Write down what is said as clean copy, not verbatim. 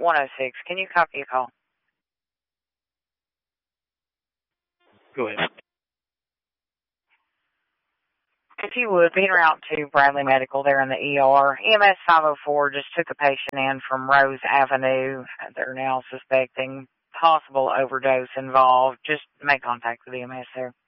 106. Can you copy a call? Go ahead. If you would, being route to Bradley Medical there in the ER. EMS 504 just took a patient in from Rose Avenue. They're now suspecting possible overdose involved. Just make contact with EMS there.